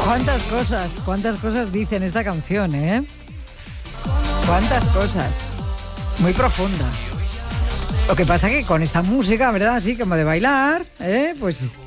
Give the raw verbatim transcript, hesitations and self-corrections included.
¿Cuántas cosas, cuántas cosas dicen esta canción, eh? ¿Cuántas cosas? Muy profunda. Lo que pasa que con esta música, ¿verdad? Así como de bailar, ¿eh? Pues